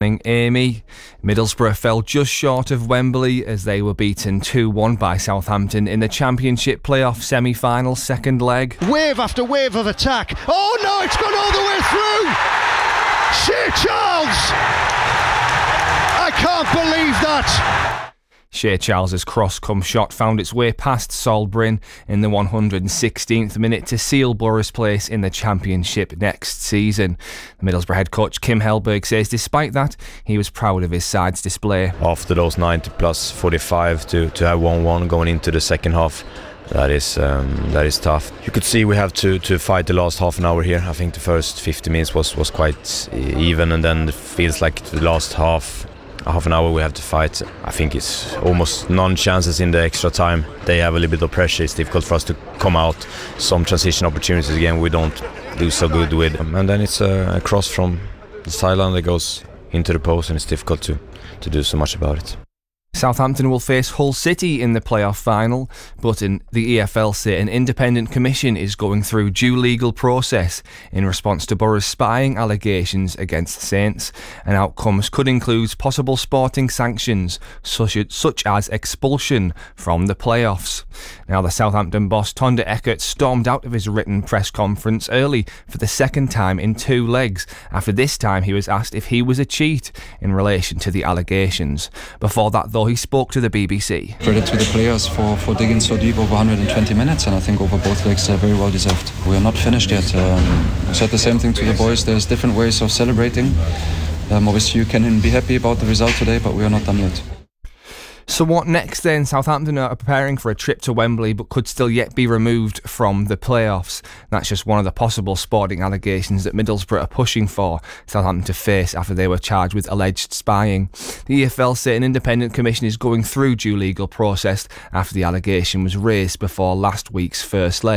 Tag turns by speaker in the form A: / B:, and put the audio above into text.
A: morning, Amy. Middlesbrough fell just short of Wembley as they were beaten 2-1 by Southampton in the Championship playoff semi-final second leg.
B: Wave after wave of attack. Oh no, it's gone all the way through! Shea Charles! I can't believe that!
A: Shea Charles's cross-come shot found its way past Sol Brynn in the 116th minute to seal Borough's place in the Championship next season. The Middlesbrough head coach Kim Hellberg says despite that, he was proud of his side's display.
C: After those 90 plus 45 to have 1-1 going into the second half, that is tough. You could see we have to fight the last half an hour here. I think the first 50 minutes was quite even, and then it feels like the last half an hour we have to fight. I think it's almost none chances in the extra time. They have a little bit of pressure. It's difficult for us to come out. Some transition opportunities again we don't do so good with. And then it's a cross from the sideline that goes into the post, and it's difficult to do so much about it.
A: Southampton will face Hull City in the playoff final, but in the EFL say an independent commission is going through due legal process in response to Borough's spying allegations against Saints, and outcomes could include possible sporting sanctions such as expulsion from the playoffs. Now the Southampton boss Tonda Eckert stormed out of his written press conference early for the second time in 2 legs. After this time he was asked if he was a cheat in relation to the allegations. Before that though, he spoke to the BBC.
D: Credit to the players for digging so deep over 120 minutes, and I think over both legs they're very well deserved. We are not finished yet. I said the same thing to the boys. There's different ways of celebrating. Obviously you can be happy about the result today, but we are not done yet.
A: So what next then? Southampton are preparing for a trip to Wembley but could still yet be removed from the playoffs. That's just one of the possible sporting allegations that Middlesbrough are pushing for Southampton to face after they were charged with alleged spying. The EFL say an independent commission is going through due legal process after the allegation was raised before last week's first leg.